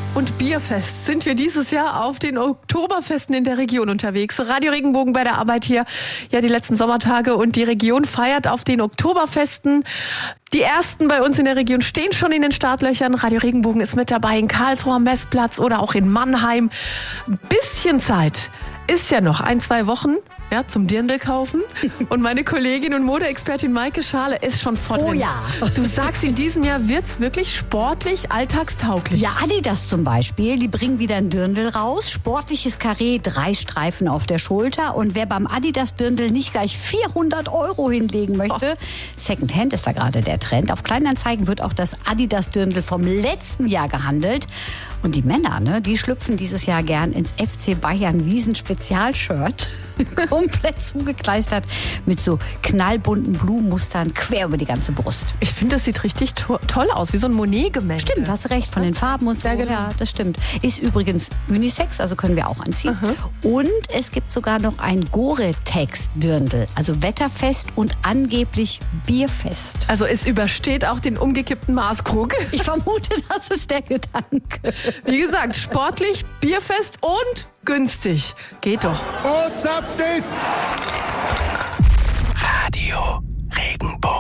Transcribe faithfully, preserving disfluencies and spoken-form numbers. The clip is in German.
und Bierfest sind wir dieses Jahr auf den Oktoberfesten in der Region unterwegs. Radio Regenbogen bei der Arbeit hier, ja, die letzten Sommertage, und die Region feiert auf den Oktoberfesten. Die ersten bei uns in der Region stehen schon in den Startlöchern. Radio Regenbogen ist mit dabei in Karlsruhe am Messplatz oder auch in Mannheim. Ein bisschen Zeit ist ja noch, ein, zwei Wochen, ja, zum Dirndl kaufen. Und meine Kollegin und Modeexpertin Maike Schale ist schon vor drin. Oh ja. Du sagst, in diesem Jahr wird's wirklich sportlich, alltagstauglich. Ja, Adidas zum Beispiel, die bringen wieder ein Dirndl raus. Sportliches Karree, drei Streifen auf der Schulter. Und wer beim Adidas Dirndl nicht gleich vierhundert Euro hinlegen möchte, oh. Secondhand ist da gerade der Trend. Auf Kleinanzeigen wird auch das Adidas Dirndl vom letzten Jahr gehandelt. Und die Männer, ne, die schlüpfen dieses Jahr gern ins F C Bayern Wiesn Spezialshirt. Komplett zugekleistert mit so knallbunten Blumenmustern quer über die ganze Brust. Ich finde, das sieht richtig to- toll aus, wie so ein Monet-Gemälde. Stimmt, hast recht, von den Farben und so. Genau. Ja, das stimmt. Ist übrigens Unisex, also können wir auch anziehen. Aha. Und es gibt sogar noch ein Gore-Tex-Dirndl, also wetterfest und angeblich bierfest. Also es übersteht auch den umgekippten Maßkrug. Ich vermute, das ist der Gedanke. Wie gesagt, sportlich, bierfest und günstig. Geht doch. Und zapft es! Radio Regenbogen.